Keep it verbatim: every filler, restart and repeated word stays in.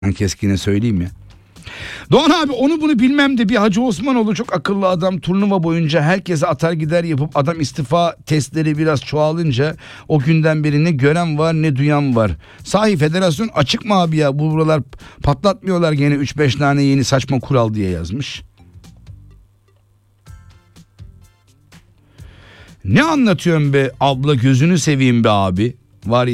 Keskine söyleyeyim ya. Doğan abi onu bunu bilmem de bir Hacı Osmanoğlu çok akıllı adam, turnuva boyunca herkese atar gider yapıp adam istifa testleri biraz çoğalınca o günden beri ne gören var ne duyan var. Sahi federasyon açık mı abi ya, bu buralar patlatmıyorlar gene üç beş tane yeni saçma kural diye yazmış. Ne anlatıyorsun be abla, gözünü seveyim be abi. Var